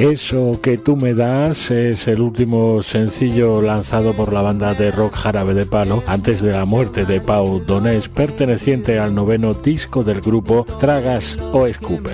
Eso que tú me das es el último sencillo lanzado por la banda de rock Jarabe de Palo antes de la muerte de Pau Donés, perteneciente al 9º disco del grupo Tragas o Escupes.